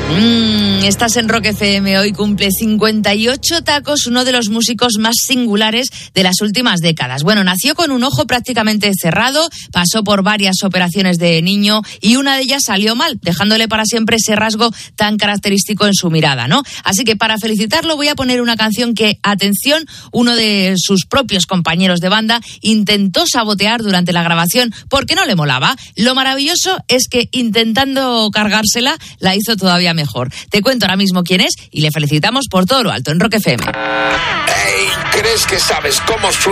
Estás en Rock FM. Hoy cumple 58 tacos, uno de los músicos más singulares de las últimas décadas. Bueno, nació con un ojo prácticamente cerrado, pasó por varias operaciones de niño y una de ellas salió mal, dejándole para siempre ese rasgo tan característico en su mirada, ¿no? Así que para felicitarlo voy a poner una canción que, atención, uno de sus propios compañeros de banda intentó sabotear durante la grabación porque no le molaba. Lo maravilloso es que intentando cargársela la hizo todavía mejor. Te cuento ahora mismo quién es y le felicitamos por todo lo alto en Rock FM. Hey, ¿crees que sabes cómo suena?